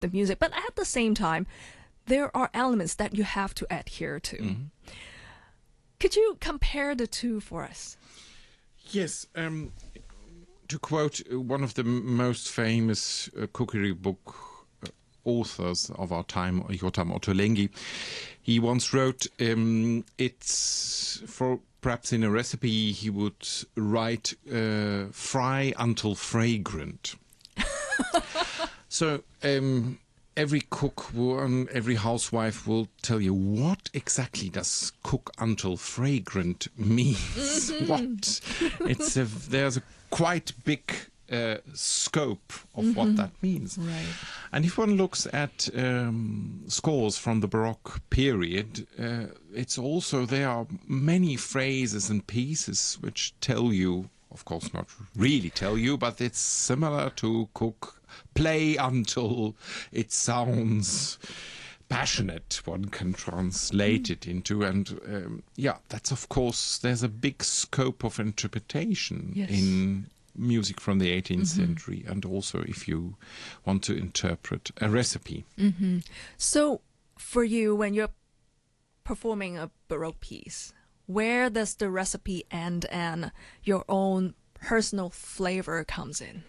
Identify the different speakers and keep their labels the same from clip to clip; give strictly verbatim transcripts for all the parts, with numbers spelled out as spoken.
Speaker 1: the music, but at the same time, there are elements that you have to adhere to. Mm-hmm. Could you compare the two for us?
Speaker 2: Yes. Um, to quote one of the most famous uh, cookery book uh, authors of our time, Jotam Ottolenghi, he once wrote, um, it's for perhaps in a recipe he would write, uh, fry until fragrant. So um, every cook will, and every housewife will tell you, what exactly does cook until fragrant means? What? It's a, there's a quite big uh, scope of mm-hmm. what that means.
Speaker 1: Right.
Speaker 2: And if one looks at um, scores from the Baroque period, uh, it's also, there are many phrases and pieces which tell you, of course not really tell you, but it's similar to cook, play until it sounds passionate, one can translate mm. it into. And um, yeah, that's of course, there's a big scope of interpretation yes. in music from the eighteenth mm-hmm. century, and also if you want to interpret a recipe.
Speaker 1: Mm-hmm. So for you, when you're performing a Baroque piece, where does the recipe end and your own personal flavor comes in?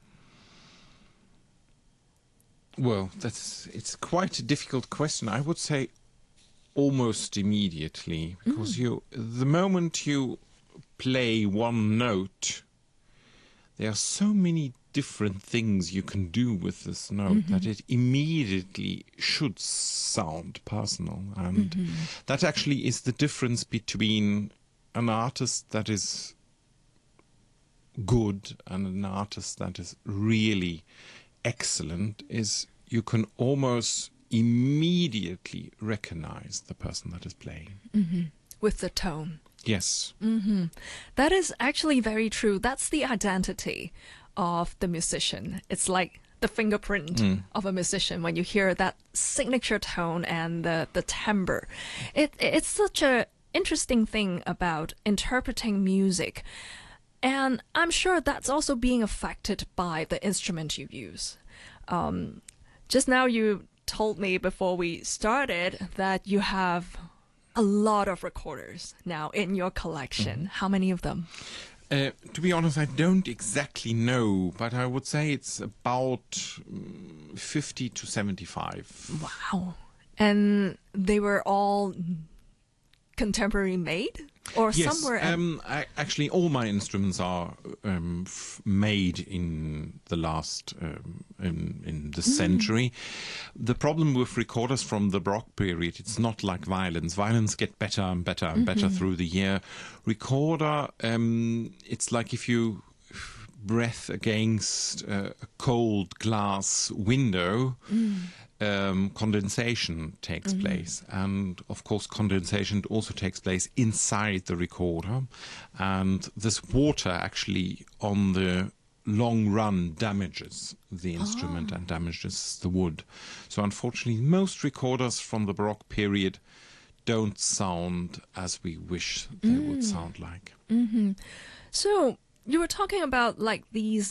Speaker 2: Well, that's it's quite a difficult question. I would say almost immediately, because mm. you, the moment you play one note, there are so many different things you can do with this note mm-hmm. that it immediately should sound personal. And mm-hmm. that actually is the difference between an artist that is good and an artist that is really excellent, is you can almost immediately recognize the person that is playing.
Speaker 1: Mm-hmm. With the tone.
Speaker 2: Yes.
Speaker 1: Mm-hmm. That is actually very true. That's the identity of the musician. It's like the fingerprint mm. of a musician when you hear that signature tone and the, the timbre. It, it's such an interesting thing about interpreting music. And I'm sure that's also being affected by the instrument you use. Um, just now you told me before we started that you have a lot of recorders now in your collection. Mm. How many of them?
Speaker 2: Uh, to be honest, I don't exactly know, but I would say it's about um, fifty to seventy-five.
Speaker 1: Wow. And they were all contemporary made? Or
Speaker 2: yes,
Speaker 1: somewhere
Speaker 2: um, I, actually all my instruments are um, f- made in the last, um, in, in the mm. century. The problem with recorders from the Baroque period, it's not like violins. Violins get better and better and mm-hmm. better through the year. Recorder, um, it's like if you breath against uh, a cold glass window, mm. Um, condensation takes mm-hmm. place, and of course condensation also takes place inside the recorder, and this water actually on the long run damages the instrument oh. and damages the wood. So unfortunately most recorders from the Baroque period don't sound as we wish they mm. would sound like.
Speaker 1: Mm-hmm. So you were talking about like these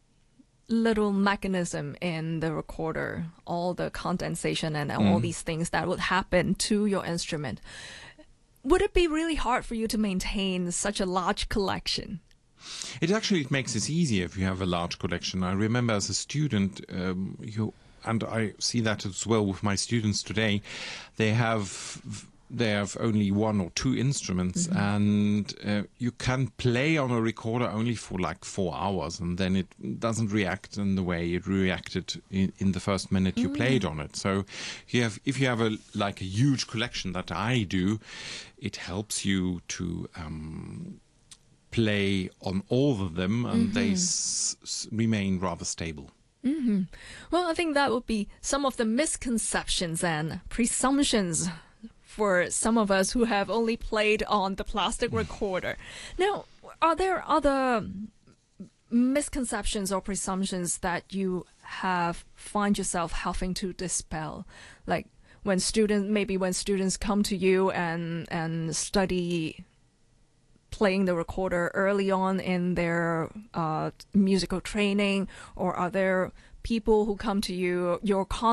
Speaker 1: little mechanism in the recorder, all the condensation and mm. all these things that would happen to your instrument. Would it be really hard for you to maintain such a large collection?
Speaker 2: It actually it makes it easier if you have a large collection. I remember as a student, um, you and I see that as well with my students today, they have they have only one or two instruments, mm-hmm. and uh, you can play on a recorder only for like four hours, and then it doesn't react in the way it reacted in, in the first minute you mm. played on it. So you have, if you have a like a huge collection that I do, it helps you to um, play on all of them, and mm-hmm. they s- s- remain rather stable.
Speaker 1: Mm-hmm. Well, I think that would be some of the misconceptions and presumptions for some of us who have only played on the plastic recorder. Now, are there other misconceptions or presumptions that you have find yourself having to dispel? Like when students, maybe when students come to you and, and study playing the recorder early on in their uh, musical training, or are there people who come to you, your